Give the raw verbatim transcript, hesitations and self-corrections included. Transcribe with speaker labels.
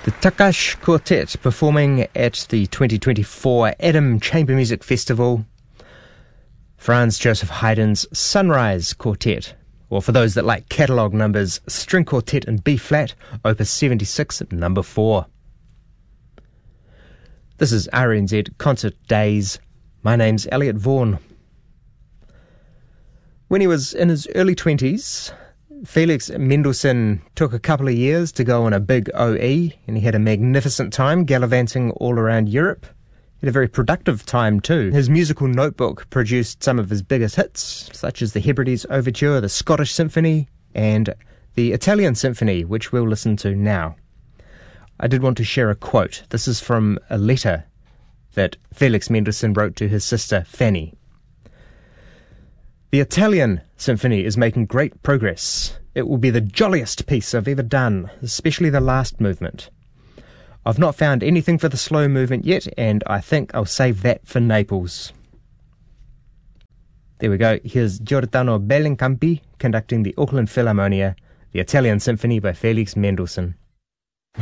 Speaker 1: The Takash Quartet performing at the twenty twenty-four Adam Chamber Music Festival. Franz Joseph Haydn's Sunrise Quartet, or for those that like catalogue numbers, String Quartet in B-flat, Opus seventy-six at number four. This is R N Z Concert Days. My name's Elliot Vaughan. When he was in his early twenties, Felix Mendelssohn took a couple of years to go on a big O E, and he had a magnificent time gallivanting all around Europe. He had a very productive time too. His musical notebook produced some of his biggest hits, such as the Hebrides Overture, the Scottish Symphony, and the Italian Symphony, which we'll listen to now. I did want to share a quote. This is from a letter that Felix Mendelssohn wrote to his sister Fanny. The Italian Symphony is making great progress. It will be the jolliest piece I've ever done, especially the last movement. I've not found anything for the slow movement yet, and I think I'll save that for Naples. There we go. Here's Giordano Bellincampi conducting the Auckland Philharmonia, the Italian Symphony by Felix Mendelssohn.